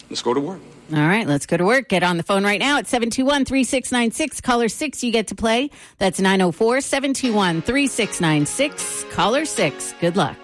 Let's go to work. All right, let's go to work. Get on the phone right now at 721-3696. Caller 6, you get to play. That's 904-721-3696. Caller 6. Good luck.